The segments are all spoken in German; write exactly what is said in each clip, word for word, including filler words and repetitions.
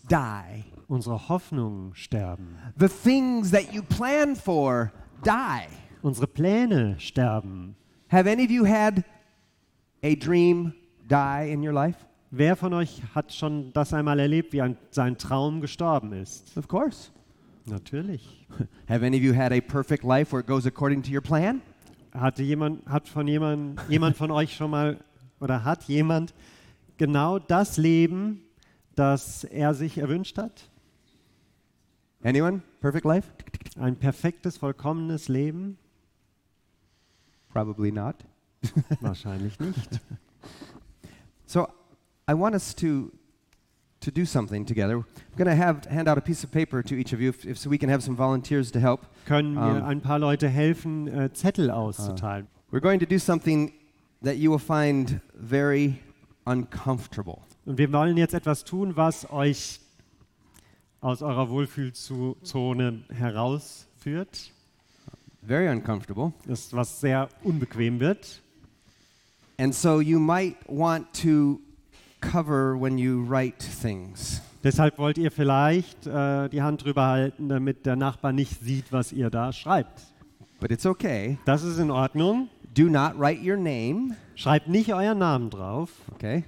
die. Unsere Hoffnungen sterben. The things that you plan for die. Unsere Pläne sterben. Have any of you had a dream die in your life? Wer von euch hat schon das einmal erlebt, wie ein, sein Traum gestorben ist? Of course. Natürlich. Have any of you had a perfect life where it goes according to your plan? Hatte jemand, hat von jemand, jemand von euch schon mal oder hat jemand genau das Leben, das er sich erwünscht hat? Anyone? Perfect life? Ein perfektes, vollkommenes Leben? Probably not. Wahrscheinlich nicht. So I want us to to do something together. I'm going to have hand out a piece of paper to each of you if, if so we can have some volunteers to help. Können mir Um, ein paar Leute helfen, äh, Zettel auszuteilen? We're going to do something that you will find very uncomfortable. Und wir wollen jetzt etwas tun, was euch aus eurer Wohlfühlzone herausführt. Very uncomfortable. Das ist was sehr unbequem wird. And so you might want to cover when you write things. Deshalb wollt ihr vielleicht äh, die Hand drüber halten, damit der Nachbar nicht sieht, was ihr da schreibt. But it's okay. Das ist in Ordnung. Do not write your name, Schreibt nicht euren Namen drauf. okay?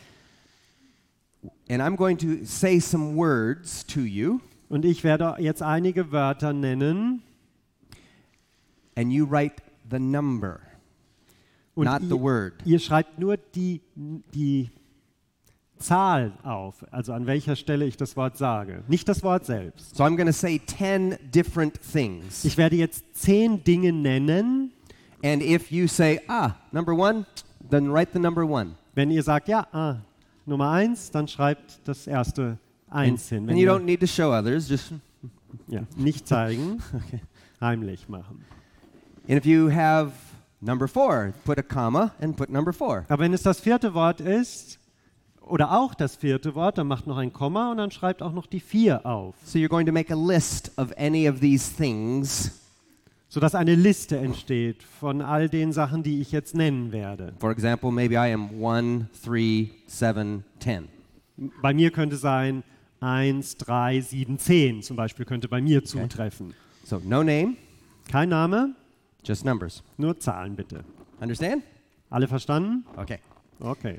And I'm going to say some words to you, Und ich werde jetzt einige Wörter nennen. and you write the number, Und not the ihr, word. ihr schreibt nur die, die Zahl auf, also an welcher Stelle ich das Wort sage. Nicht das Wort selbst. So I'm going to say ten different things. Ich werde jetzt zehn Dinge nennen. And if you say, ah, number one, then write the number one. Wenn ihr sagt, ja, ah, Nummer eins, dann schreibt das erste eins hin. Wenn And you ihr, don't need to show others, just. ja, nicht zeigen, Okay. heimlich machen. And if you have number four, put a comma and put number four. Aber wenn es das vierte Wort ist, oder auch das vierte Wort, dann macht noch ein Komma und dann schreibt auch noch die vier auf. So you're going to make a list of any of these things. Sodass eine Liste entsteht von all den Sachen, die ich jetzt nennen werde. For example, maybe I am one, three, seven, ten. Bei mir könnte sein eins, drei, sieben, zehn zum Beispiel könnte bei mir zutreffen. So no name, Kein Name, just numbers. nur Zahlen bitte. Understand? Alle verstanden? Okay. Okay.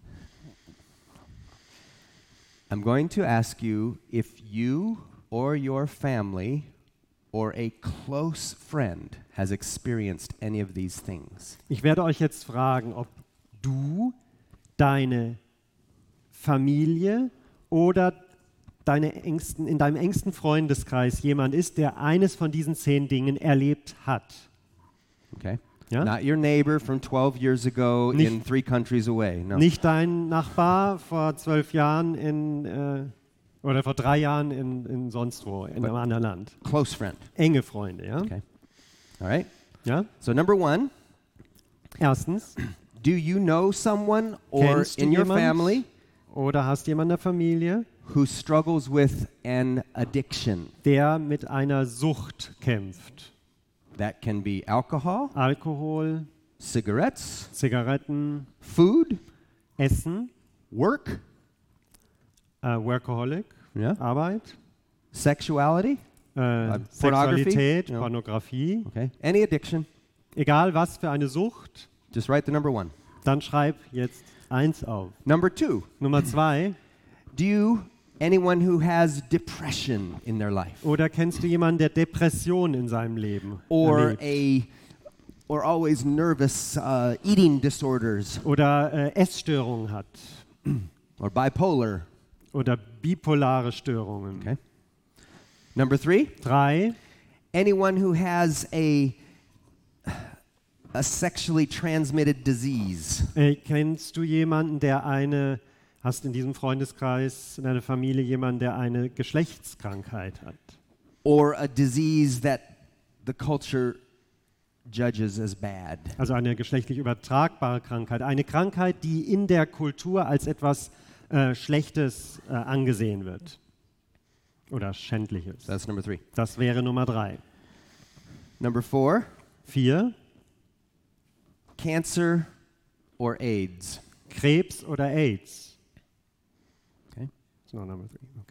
I'm going to ask you if you or your family or a close friend has experienced any of these things. Ich werde euch jetzt fragen, ob du, deine Familie oder deine engsten, in deinem engsten Freundeskreis jemand ist, der eines von diesen zehn Dingen erlebt hat. Okay? Ja? Not your neighbor from twelve years ago Nicht- in three countries away. No. Nicht dein Nachbar vor zwölf Jahren in, äh, oder vor drei Jahren in, in sonst wo, in einem anderen Land. Close friend. Enge Freunde, ja? Okay. All right? Ja? So number one, Erstens, do you know someone or kennst du in your jemand family oder hast jemand in der Familie, who struggles with an addiction? der mit einer Sucht kämpft? That can be alcohol, Alkohol, cigarettes, Zigaretten, food, Essen, work, äh, Workaholic, yeah, Arbeit, sexuality, äh, pornography, Sexualität, ja. Pornografie, okay? Any addiction, egal was für eine Sucht, just write the number one. dann schreib jetzt eins auf. Number two, Nummer zwei, do you anyone who has depression in their life oder kennst du jemanden, der Depression in seinem Leben or erlebt? a or always nervous uh, eating disorders Oder äh, Essstörungen hat or bipolar? oder bipolare Störungen. Okay. Number three, Drei, anyone who has a a sexually transmitted disease. äh, kennst du jemanden, der eine, hast in diesem Freundeskreis, in deiner Familie jemanden, der eine Geschlechtskrankheit hat? Or a disease that the culture judges as bad. Also eine geschlechtlich übertragbare Krankheit. Eine Krankheit, die in der Kultur als etwas äh, Schlechtes äh, angesehen wird. Oder Schändliches. That's number three. Das wäre Nummer drei. Number four, Vier, cancer or AIDS. Krebs oder AIDS. Okay. So, number three.